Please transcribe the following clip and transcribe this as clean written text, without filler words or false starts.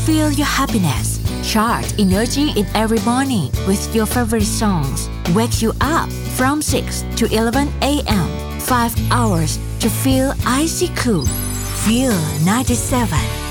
feel your happiness. Charge energy in every morning with your favorite songs. Wake you up from 6 to 11 a.m. 5 hours to feel icy cool. Feel 97.